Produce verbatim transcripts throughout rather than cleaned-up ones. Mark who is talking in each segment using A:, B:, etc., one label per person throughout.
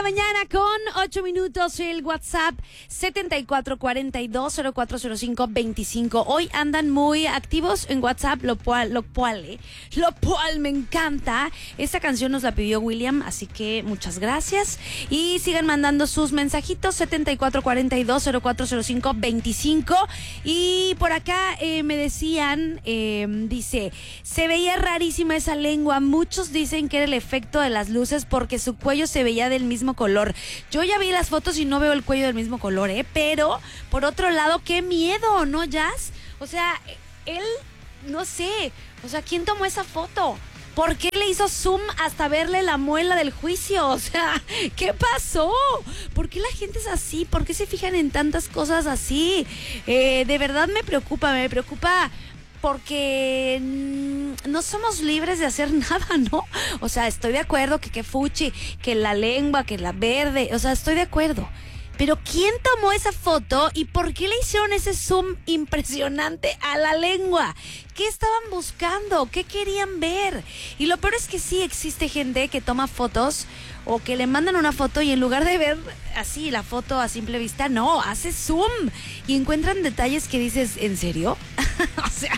A: mañana con ocho minutos. El WhatsApp setenta y cuatro cuarenta y dos cero cuatro cero cinco veinticinco. Hoy andan muy activos en WhatsApp, lo cual, lo cual, eh, lo cual me encanta. Esta canción nos la pidió William, así que muchas gracias. Y sigan mandando sus mensajitos setenta y cuatro cuarenta y dos cero cuatro cero cinco veinticinco. Y por acá eh, me decían, eh, dice, se veía rarísima esa lengua. Muchos dicen que era el efecto de las luces porque su cuello se veía del mismo color. Yo ya vi las fotos y no veo el cuello del mismo color, ¿eh? Pero, por otro lado, qué miedo, ¿no, Jazz? O sea, él, no sé, o sea, ¿quién tomó esa foto? ¿Por qué le hizo zoom hasta verle la muela del juicio? O sea, ¿qué pasó? ¿Por qué la gente es así? ¿Por qué se fijan en tantas cosas así? Eh, de verdad me preocupa, me preocupa... porque no somos libres de hacer nada, ¿no? O sea, estoy de acuerdo que que fuchi, que la lengua, que la verde, o sea, estoy de acuerdo. Pero ¿quién tomó esa foto y por qué le hicieron ese zoom impresionante a la lengua? ¿Qué estaban buscando? ¿Qué querían ver? Y lo peor es que sí existe gente que toma fotos o que le mandan una foto y en lugar de ver así la foto a simple vista, no, hace zoom y encuentran detalles que dices, ¿en serio? O sea,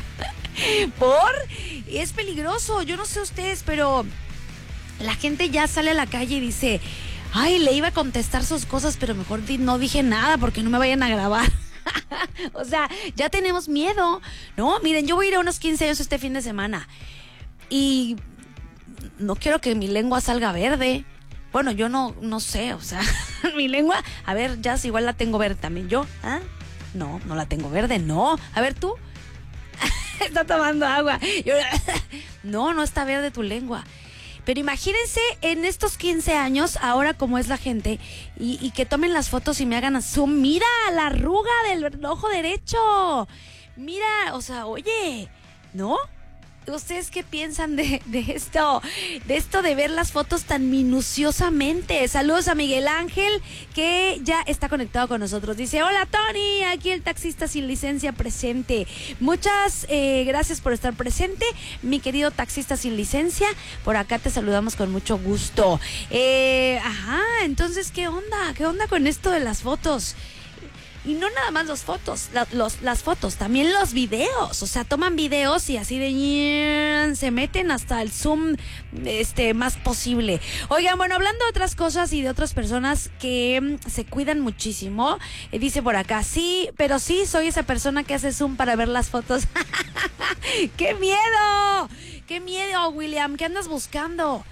A: ¿por? Es peligroso, yo no sé ustedes, pero la gente ya sale a la calle y dice, ay, le iba a contestar sus cosas, pero mejor di- no dije nada porque no me vayan a grabar. O sea, ya tenemos miedo, ¿no? Miren, yo voy a ir a unos quince años este fin de semana y no quiero que mi lengua salga verde. Bueno, yo no, no sé, o sea, mi lengua, a ver, ya igual la tengo verde también. ¿Yo? ¿Ah? No, no la tengo verde, no. A ver, tú. Está tomando agua. Yo, no, no está verde tu lengua. Pero imagínense en estos quince años, ahora como es la gente, y, y que tomen las fotos y me hagan zoom. Mira la arruga del ojo derecho. Mira, o sea, oye, ¿no? ¿Ustedes qué piensan de, de esto? De esto de ver las fotos tan minuciosamente. Saludos a Miguel Ángel, que ya está conectado con nosotros. Dice, hola Tony, aquí el taxista sin licencia presente. Muchas eh, gracias por estar presente, mi querido taxista sin licencia. Por acá te saludamos con mucho gusto. Eh, ajá, entonces, ¿qué onda? ¿Qué onda con esto de las fotos? Y no nada más los fotos, la, los, las fotos, también los videos. O sea, toman videos y así de... se meten hasta el zoom este, más posible. Oigan, bueno, hablando de otras cosas y de otras personas que mm, se cuidan muchísimo. Eh, dice por acá, sí, pero sí, soy esa persona que hace zoom para ver las fotos. ¡Qué miedo! ¡Qué miedo, William! ¿Qué andas buscando?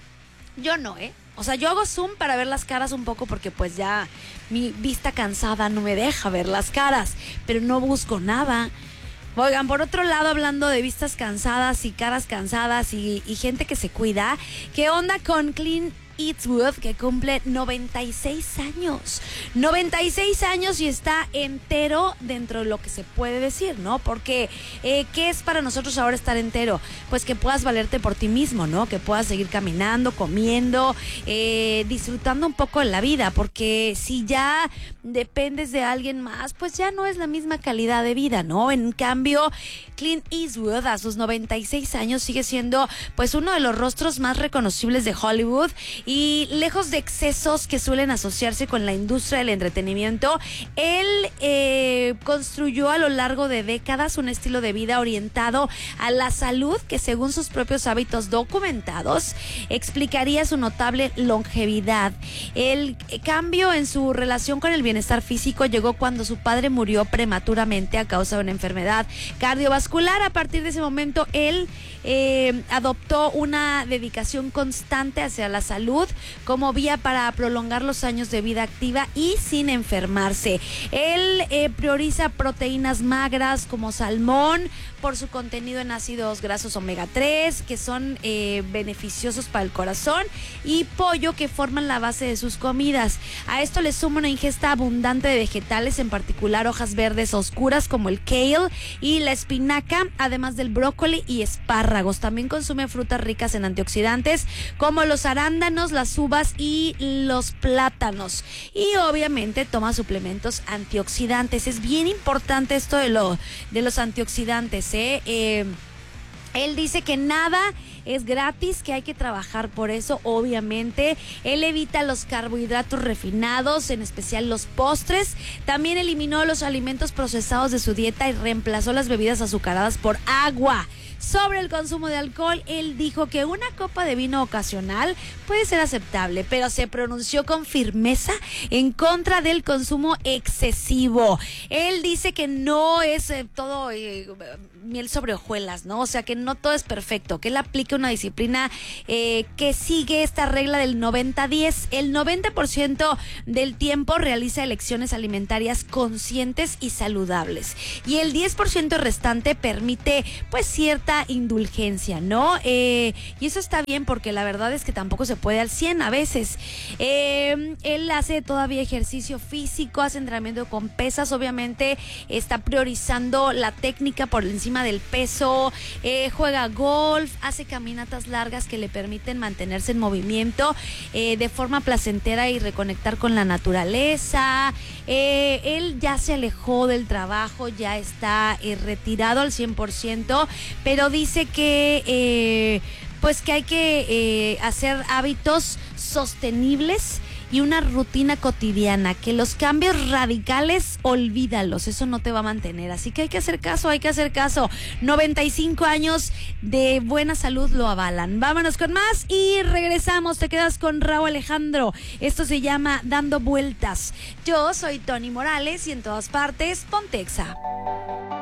A: Yo no, ¿eh? O sea, yo hago zoom para ver las caras un poco porque pues ya mi vista cansada no me deja ver las caras, pero no busco nada. Oigan, por otro lado, hablando de vistas cansadas y caras cansadas y, y gente que se cuida, ¿qué onda con Clint Eastwood, que cumple noventa y seis años? noventa y seis años y está entero dentro de lo que se puede decir, ¿no? Porque, eh, ¿qué es para nosotros ahora estar entero? Pues que puedas valerte por ti mismo, ¿no? Que puedas seguir caminando, comiendo, eh, disfrutando un poco de la vida, porque si ya dependes de alguien más, pues ya no es la misma calidad de vida, ¿no? En cambio, Clint Eastwood a sus noventa y seis años sigue siendo pues uno de los rostros más reconocibles de Hollywood. Y lejos de excesos que suelen asociarse con la industria del entretenimiento, él eh, construyó a lo largo de décadas un estilo de vida orientado a la salud que, según sus propios hábitos documentados, explicaría su notable longevidad. El cambio en su relación con el bienestar físico llegó cuando su padre murió prematuramente a causa de una enfermedad cardiovascular. A partir de ese momento, él eh, adoptó una dedicación constante hacia la salud como vía para prolongar los años de vida activa y sin enfermarse. Él eh, prioriza proteínas magras como salmón por su contenido en ácidos grasos omega tres, que son eh, beneficiosos para el corazón, y pollo, que forman la base de sus comidas. A esto le suma una ingesta abundante de vegetales, en particular hojas verdes oscuras como el kale y la espinaca, además del brócoli y espárragos. También consume frutas ricas en antioxidantes como los arándanos, las uvas y los plátanos. Y obviamente toma suplementos antioxidantes. Es bien importante esto de, lo, de los antioxidantes, ¿eh? Eh, él dice que nada es gratis, que hay que trabajar por eso, obviamente. Él evita los carbohidratos refinados, en especial los postres. También eliminó los alimentos procesados de su dieta y reemplazó las bebidas azucaradas por agua. Sobre el consumo de alcohol, él dijo que una copa de vino ocasional puede ser aceptable, pero se pronunció con firmeza en contra del consumo excesivo. Él dice que no es eh, todo eh, miel sobre hojuelas, ¿no? O sea, que no todo es perfecto, que él aplica una disciplina eh, que sigue esta regla del noventa diez. El noventa por ciento del tiempo realiza elecciones alimentarias conscientes y saludables. Y el diez por ciento restante permite, pues, cierta indulgencia, ¿no? Eh, y eso está bien porque la verdad es que tampoco se puede al cien a veces. Eh, él hace todavía ejercicio físico, hace entrenamiento con pesas, obviamente está priorizando la técnica por encima del peso, eh, juega golf, hace caminatas largas que le permiten mantenerse en movimiento eh, de forma placentera y reconectar con la naturaleza. Eh, él ya se alejó del trabajo, ya está eh, retirado al cien por ciento, pero dice que eh, pues que hay que eh, hacer hábitos sostenibles y una rutina cotidiana, que los cambios radicales, olvídalos, eso no te va a mantener, así que hay que hacer caso, hay que hacer caso. noventa y cinco años de buena salud lo avalan. Vámonos con más y regresamos, te quedas con Rauw Alejandro, esto se llama Dando Vueltas. Yo soy Tony Morales y en todas partes, Pontexa.